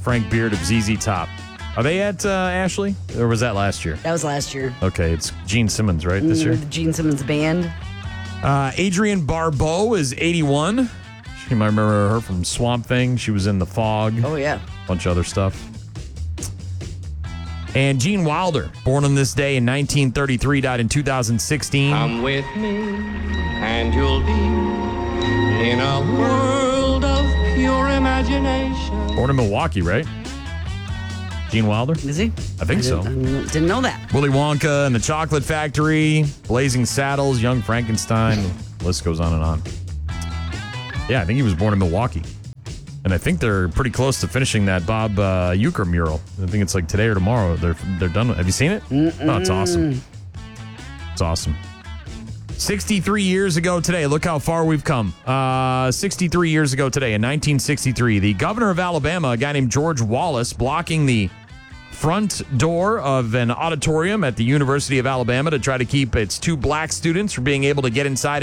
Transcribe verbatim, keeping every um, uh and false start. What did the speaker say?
Frank Beard of Z Z Top. Are they at uh, Ashley? Or was that last year? That was last year. Okay, it's Gene Simmons, right, this year? The Gene Simmons Band. Uh, Adrienne Barbeau is eighty-one. You might remember her from Swamp Thing. She was in The Fog. Oh, yeah. A bunch of other stuff. And Gene Wilder, born on this day in nineteen thirty-three, died in two thousand sixteen. Come with me, and you'll be in a world of pure imagination. Born in Milwaukee, right? Gene Wilder? Is he? I think I so. didn't, I didn't know that. Willy Wonka and the Chocolate Factory, Blazing Saddles, Young Frankenstein. The list goes on and on. Yeah, I think he was born in Milwaukee. And I think they're pretty close to finishing that Bob uh, Euchre mural. I think it's like today or tomorrow. They're they're done. Have you seen it? Mm-mm. Oh, it's awesome. It's awesome. sixty-three years ago today, look how far we've come. Uh, sixty-three years ago today, in nineteen sixty-three, the governor of Alabama, a guy named George Wallace, blocking the front door of an auditorium at the University of Alabama to try to keep its two black students from being able to get inside